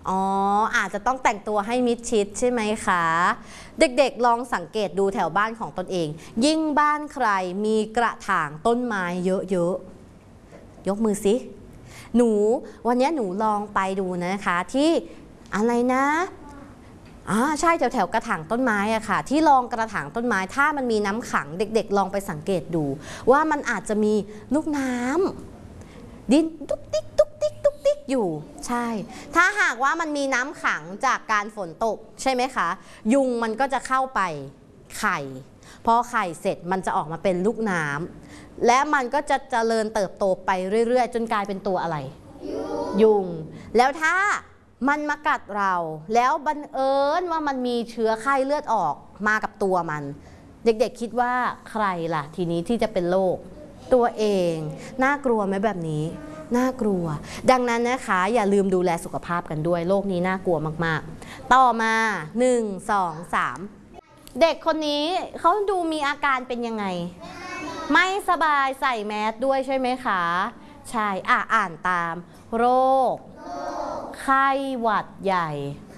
อ๋ออาจจะต้องแต่งตัวให้มิดชิดใช่ไหมคะเด็กๆลองสังเกตดูแถวบ้านของตนเองยิ่งบ้านใครมีกระถางต้นไม้เยอะๆยกมือสิหนูวันนี้หนูลองไปดูนะคะที่อะไรนะใช่แถวกระถางต้นไม้อะค่ะที่รองกระถางต้นไม้ถ้ามันมีน้ำขังเด็กๆลองไปสังเกตดูว่ามันอาจจะมีลูกน้ำดินตุ๊กติ๊กตุ๊กติ๊กตุ๊กติ๊กอยู่ใช่ถ้าหากว่ามันมีน้ำขังจากการฝนตกใช่ไหมคะยุงมันก็จะเข้าไปไข่พอไข่เสร็จมันจะออกมาเป็นลูกน้ำและมันก็จะเจริญเติบโตไปเรื่อยๆจนกลายเป็นตัวอะไรยุงแล้วถ้ามันมากัดเราแล้วบังเอิญว่ามันมีเชื้อไข้เลือดออกมากับตัวมันเด็กๆคิดว่าใครล่ะทีนี้ที่จะเป็นโรคตัวเองน่ากลัวไหมแบบนี้น่ากลัวดังนั้นนะคะอย่าลืมดูแลสุขภาพกันด้วยโรคนี้น่ากลัวมากๆต่อมา1 2 3เด็กคนนี้เขาดูมีอาการเป็นยังไงไม่สบายใส่แมสด้วยใช่ไหมคะใช่อ่านตามโรคไข้หวัดใหญ่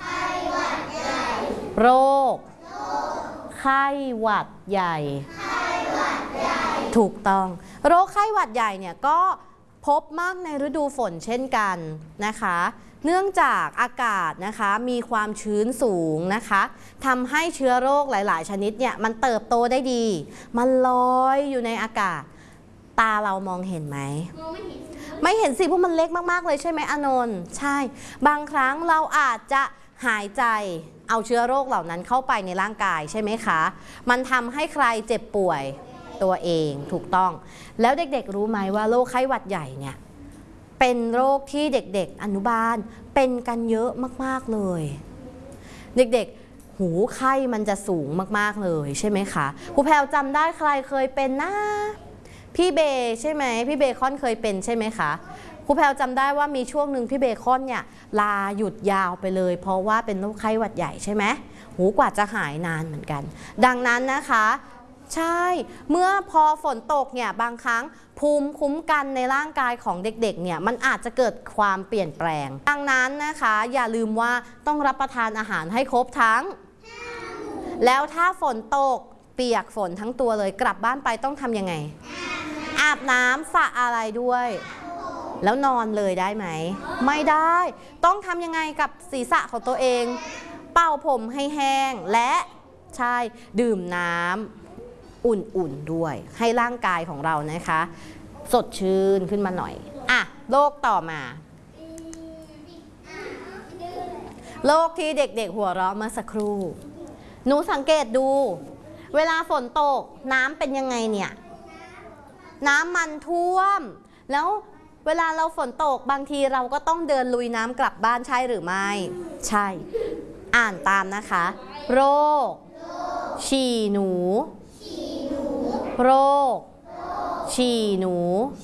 โรคไข้หวัดใหญ่ถูกต้องโรคไข้หวัดใหญ่เนี่ยก็พบมากในฤดูฝนเช่นกันนะคะเนื่องจากอากาศนะคะมีความชื้นสูงนะคะทำให้เชื้อโรคหลายๆชนิดเนี่ยมันเติบโตได้ดีมันลอยอยู่ในอากาศตาเรามองเห็นไหมไม่เห็นสิเพราะมันเล็กมากๆเลยใช่ไหมอานนท์ใช่บางครั้งเราอาจจะหายใจเอาเชื้อโรคเหล่านั้นเข้าไปในร่างกายใช่ไหมคะมันทำให้ใครเจ็บป่วยตัวเองถูกต้องแล้วเด็กๆรู้ไหมว่าโรคไข้หวัดใหญ่เนี่ยเป็นโรคที่เด็กๆอนุบาลเป็นกันเยอะมากๆเลยเด็กๆหูไข้มันจะสูงมากๆเลยใช่ไหมคะครูแพรวจำได้ใครเคยเป็นนะพี่เบใช่ไหมพี่เบคอนเคยเป็นใช่ไหมคะครูแพรวจำได้ว่ามีช่วงหนึ่งพี่เบคอนเนี่ยลาหยุดยาวไปเลยเพราะว่าเป็นโรคไข้หวัดใหญ่ใช่ไหมหูกว่าจะหายนานเหมือนกันดังนั้นนะคะใช่เมื่อพอฝนตกเนี่ยบางครั้งภูมิคุ้มกันในร่างกายของเด็กๆเนี่ยมันอาจจะเกิดความเปลี่ยนแปลงดังนั้นนะคะอย่าลืมว่าต้องรับประทานอาหารให้ครบทั้งแล้วถ้าฝนตกเปียกฝนทั้งตัวเลยกลับบ้านไปต้องทำยังไงอาบน้ำสระอะไรด้วยแล้วนอนเลยได้ไหมไม่ได้ต้องทำยังไงกับศีรษะของตัวเองเป่าผมให้แห้งและใช่ดื่มน้ำอุ่นๆด้วยให้ร่างกายของเรานะคะสดชื่นขึ้นมาหน่อยโรคต่อมาโรคที่เด็กๆหัวเราะเมื่อสักครู่หนูสังเกตดูเวลาฝนตกน้ำเป็นยังไงเนี่ยน้ำมันท่วมแล้วเวลาเราฝนตกบางทีเราก็ต้องเดินลุยน้ำกลับบ้านใช่หรือไม่ใช่อ่านตามนะคะโรคฉี่หนูโรคฉี่หนู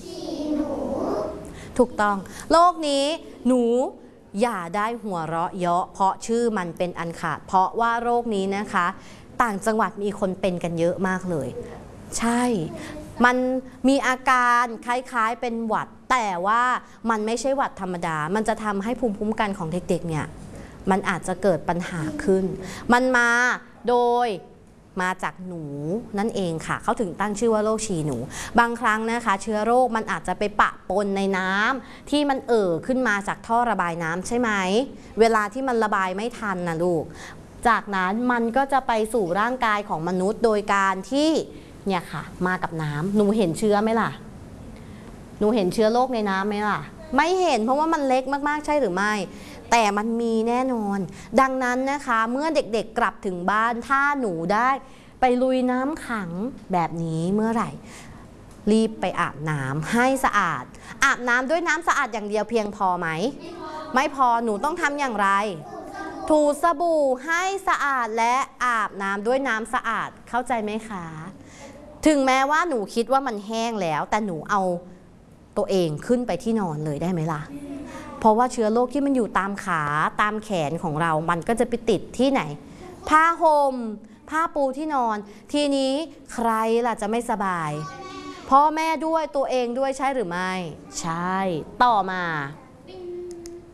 ถูกต้องโรคนี้หนูอย่าได้หัวเราะเยาะเพราะชื่อมันเป็นอันขาดเพราะว่าโรคนี้นะคะต่างจังหวัดมีคนเป็นกันเยอะมากเลยใช่มันมีอาการคล้ายๆเป็นหวัดแต่ว่ามันไม่ใช่หวัดธรรมดามันจะทำให้ภูมิคุ้มกันของเด็กๆเนี่ยมันอาจจะเกิดปัญหาขึ้นมันมาโดยมาจากหนูนั่นเองค่ะเขาถึงตั้งชื่อว่าโรคฉี่หนูบางครั้งนะคะเชื้อโรคมันอาจจะไปปะปนในน้ำที่มันขึ้นมาจากท่อระบายน้ำใช่ไหมเวลาที่มันระบายไม่ทันนะลูกจากนั้นมันก็จะไปสู่ร่างกายของมนุษย์โดยการที่เนี่ยค่ะมากับน้ำหนูเห็นเชื้อไหมล่ะหนูเห็นเชื้อโรคในน้ำไหมล่ะไม่เห็นเพราะว่ามันเล็กมากๆใช่หรือไม่แต่มันมีแน่นอนดังนั้นนะคะเมื่อเด็กๆกลับถึงบ้านถ้าหนูได้ไปลุยน้ำขังแบบนี้เมื่อไหร่รีบไปอาบน้ำให้สะอาดอาบน้ำด้วยน้ำสะอาดอย่างเดียวเพียงพอไหมไม่พอหนูต้องทำอย่างไรถูสบู่ให้สะอาดและอาบน้ำด้วยน้ำสะอาดเข้าใจไหมคะถึงแม้ว่าหนูคิดว่ามันแห้งแล้วแต่หนูเอาตัวเองขึ้นไปที่นอนเลยได้ไหมล่ะเพราะว่าเชื้อโรคที่มันอยู่ตามขาตามแขนของเรามันก็จะไปติดที่ไหนผ้าห่มผ้าปูที่นอนทีนี้ใครล่ะจะไม่สบายพ่อแม่ด้วยตัวเองด้วยใช่หรือไม่ใช่ต่อมา